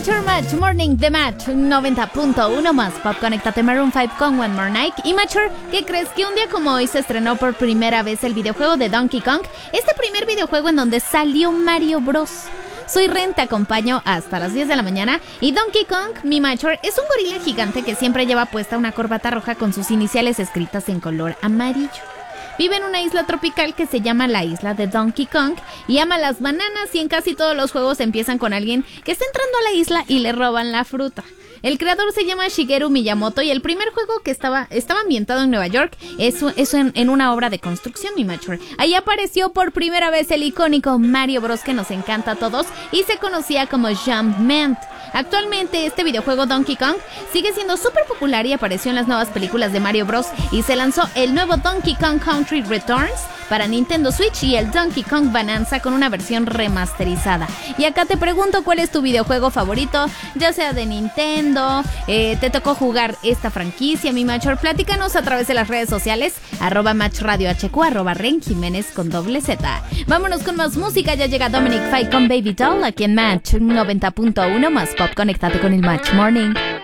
Mature Match Morning, The Match 90.1 más Pop. Conéctate Maroon 5 con One More Night. Y Mature, ¿qué crees? Que un día como hoy se estrenó por primera vez el videojuego de Donkey Kong, este primer videojuego en donde salió Mario Bros. Soy Ren, te acompaño hasta las 10 de la mañana. Y Donkey Kong, mi Mature, es un gorila gigante que siempre lleva puesta una corbata roja con sus iniciales escritas en color amarillo. Vive en una isla tropical que se llama la isla de Donkey Kong y ama las bananas, y en casi todos los juegos empiezan con alguien que está entrando a la isla y le roban la fruta. El creador se llama Shigeru Miyamoto y el primer juego que estaba ambientado en Nueva York es en una obra de construcción, mi Mature. Ahí apareció por primera vez el icónico Mario Bros. Que nos encanta a todos y se conocía como Jumpman. Actualmente este videojuego Donkey Kong sigue siendo súper popular y apareció en las nuevas películas de Mario Bros. Y se lanzó el nuevo Donkey Kong Country Returns para Nintendo Switch y el Donkey Kong Bonanza con una versión remasterizada. Y acá te pregunto, ¿cuál es tu videojuego favorito? Ya sea de Nintendo, te tocó jugar esta franquicia, mi Mature. Platícanos a través de las redes sociales, @MatchRadioHQ, @Ren Jiménez con Z. Vámonos con más música, ya llega Dominic Fike con Baby Doll aquí en Match 90.1 más Pop. Conéctate con el Match Morning.